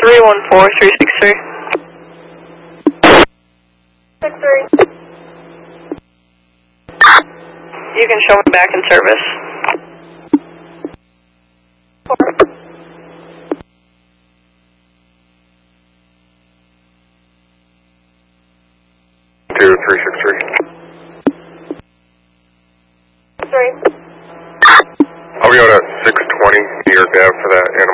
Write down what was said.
314363. 63. You can show me back in service. 4. 2363. 3. I'll be out at 620 New York Ave for that animal.